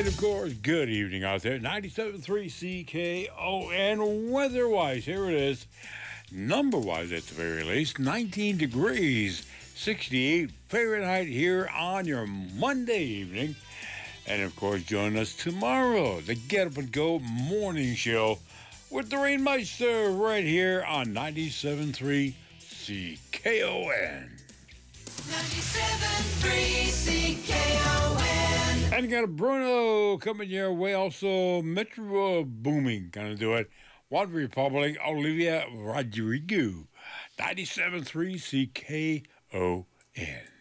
And of course, good evening out there. 97.3 CKON. Weather-wise, here it is. Number-wise, at the very least, 19 degrees, 68 Fahrenheit here on your Monday evening. And of course, join us tomorrow, the Get Up and Go morning show with the Rainmeister right here on 97.3 CKON. 97.3 CKON. And got a Bruno coming your way, also Metro Booming, gonna do it. One Republic, Olivia Rodrigo, 97.3 CKON.